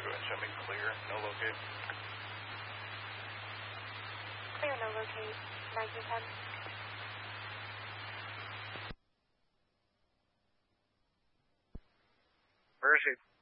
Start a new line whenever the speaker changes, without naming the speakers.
ahead and show me clear, no locate.
Clear, no locate. 1910.
Mercy.